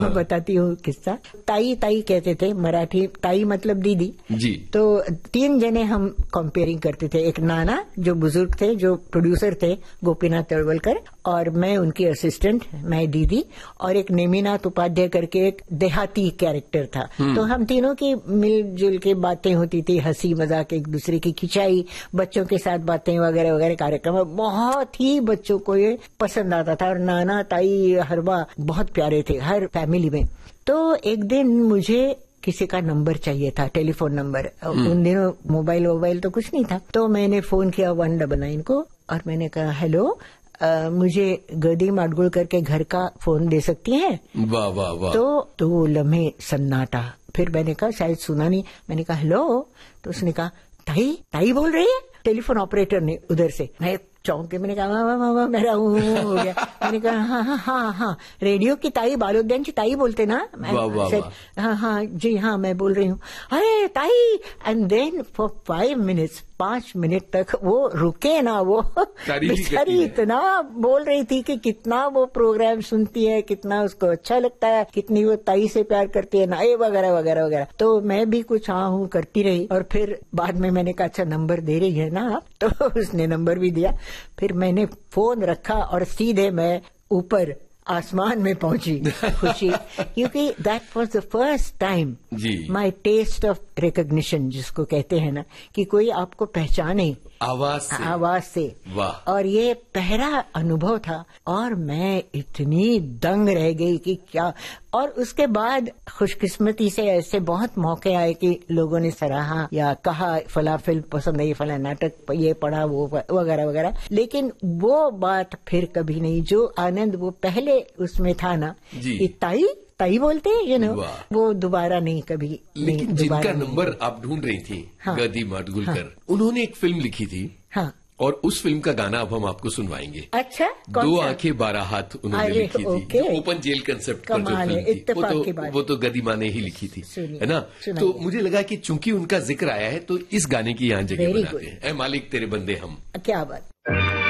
मैं बताती हूँ किस्सा। ताई ताई कहते थे, मराठी ताई मतलब दीदी जी। तो 3 जने हम कंपेयरिंग करते थे। एक नाना जो बुजुर्ग थे, जो प्रोड्यूसर थे, गोपीनाथ तळवलकर, और मैं उनकी असिस्टेंट, मैं दीदी, और एक नेमिनाथ उपाध्याय करके एक देहाती कैरेक्टर था। तो हम तीनों की मिलजुल के बातें होती थी, हंसी मजाक, एक दूसरे की खिंचाई, बच्चों के साथ बातें वगैरह वगैरह। कार्यक्रम बहुत ही बच्चों को ये पसंद आता था, और नाना ताई हरबा बहुत प्यारे थे हर फैमिली में। तो एक दिन मुझे किसी का नंबर चाहिए था, टेलीफोन नंबर। उन दिनों मोबाइल तो कुछ नहीं था। तो मैंने फोन किया 199 को, और मैंने कहा हेलो, मुझे गदी माडगुळकर के घर का फोन दे सकती हैं? वाह वाह वाह। तो वो लम्हे सन्नाटा। फिर मैंने कहा शायद सुना नहीं, मैंने कहा हेलो, तो उसने कहा ताई ताई बोल रही है, टेलीफोन ऑपरेटर ने उधर से। मैं चौंक के मैंने कहा वाह मेरा हो गया। मैंने कहा हाँ, रेडियो की ताई, बालोद्यानची ताई बोलते ना? हाँ जी हाँ, मैं बोल रही हूँ। अरे ताई। एंड देन फॉर 5 मिनट तक वो रुके ना, वो बेचारी इतना बोल रही थी कि कितना वो प्रोग्राम सुनती है, कितना उसको अच्छा लगता है, कितनी वो ताई से प्यार करती है ना, ये वगैरह वगैरह वगैरह। तो मैं भी कुछ हाँ हूँ करती रही, और फिर बाद में मैंने कहा अच्छा नंबर दे रही है ना आप? तो उसने नंबर भी दिया। फिर मैंने फोन रखा और सीधे मैं ऊपर आसमान में पहुंची खुशी, क्योंकि that was the first time my test of recognition, जिसको कहते हैं ना कि कोई आपको पहचाने आवाज से। वाह। और ये पहला अनुभव था, और मैं इतनी दंग रह गई कि क्या। और उसके बाद खुशकिस्मती से ऐसे बहुत मौके आए कि लोगों ने सराहा या कहा फला फिल्म पसंद है, फला नाटक ये पढ़ा, वो वगैरह वगैरह। लेकिन वो बात फिर कभी नहीं, जो आनंद वो पहले उसमें था ना कि ताई बोलते हैं वो दोबारा नहीं, कभी। लेकिन जिनका नंबर आप ढूंढ रही थी, गदी माडगुळकर, उन्होंने एक फिल्म लिखी थी। हाँ। और उस फिल्म का गाना अब हम आपको सुनवाएंगे। अच्छा, 2 आंखें 12 हाथ उन्होंने लिखी थी, जो ओपन जेल कंसेप्ट पर जो फिल्म थी, वो तो गदी माँ ने ही लिखी थी, है ना? तो मुझे लगा कि चूंकि उनका जिक्र आया है तो इस गाने की यहाँ जगह बनाते हैं। ऐ मालिक तेरे बंदे हम। क्या बात।